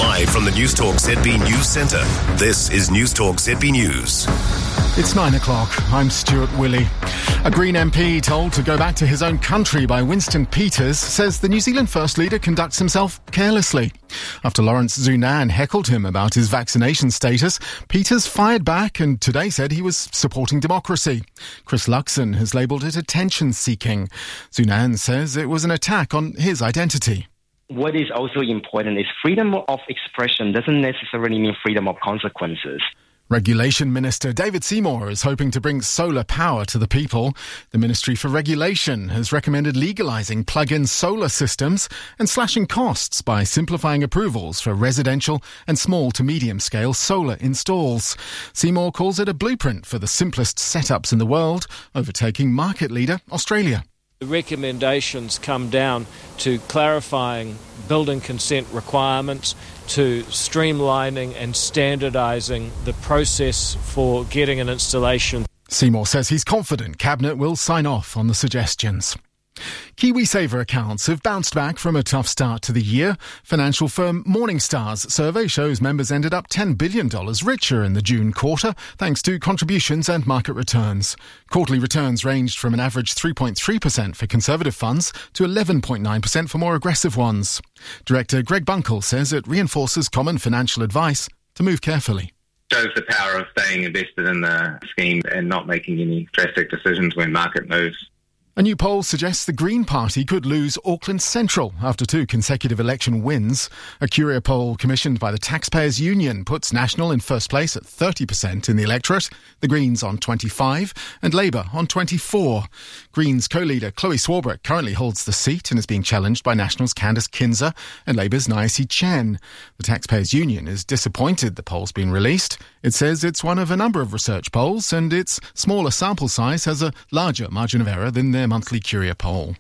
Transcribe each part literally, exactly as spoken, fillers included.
Live from the Newstalk Z B News Centre, this is Newstalk Z B News. It's nine o'clock. I'm Stuart Willey. A Green M P told to go back to his own country by Winston Peters says the New Zealand First Leader conducts himself carelessly. After Lawrence Zunan heckled him about his vaccination status, Peters fired back and today said he was supporting democracy. Chris Luxon has labelled it attention-seeking. Zunan says it was an attack on his identity. What is also important is freedom of expression doesn't necessarily mean freedom of consequences. Regulation Minister David Seymour is hoping to bring solar power to the people. The Ministry for Regulation has recommended legalising plug-in solar systems and slashing costs by simplifying approvals for residential and small to medium-scale solar installs. Seymour calls it a blueprint for the simplest setups in the world, overtaking market leader Australia. The recommendations come down to clarifying building consent requirements, to streamlining and standardising the process for getting an installation. Seymour says he's confident Cabinet will sign off on the suggestions. KiwiSaver accounts have bounced back from a tough start to the year. Financial firm Morningstar's survey shows members ended up ten billion dollars richer in the June quarter, thanks to contributions and market returns. Quarterly returns ranged from an average three point three percent for conservative funds to eleven point nine percent for more aggressive ones. Director Greg Bunkle says it reinforces common financial advice to move carefully. Shows the power of staying invested in the scheme and not making any drastic decisions when market moves. A new poll suggests the Green Party could lose Auckland Central after two consecutive election wins. A Curia poll commissioned by the Taxpayers Union puts National in first place at thirty percent in the electorate, the Greens on twenty-five and Labour on twenty-four. Greens co-leader Chloe Swarbrick currently holds the seat and is being challenged by National's Candice Kinzer and Labour's Nyasi Chen. The Taxpayers Union is disappointed the poll's been released. It says it's one of a number of research polls and its smaller sample size has a larger margin of error than their monthly Curia poll.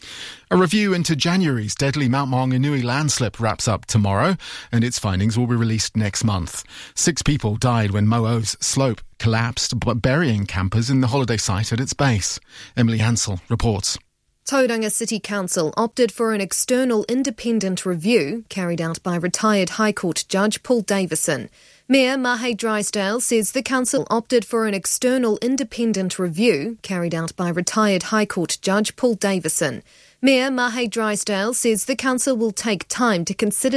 A review into January's deadly Mount Maunganui landslip wraps up tomorrow, and its findings will be released next month. Six people died when Mo'o's slope collapsed, burying campers in the holiday site at its base. Emily Hansel reports. Tauranga City Council opted for an external independent review carried out by retired High Court Judge Paul Davison. Mayor Mahe Drysdale says the council opted for an external independent review carried out by retired High Court Judge Paul Davison. Mayor Mahe Drysdale says the council will take time to consider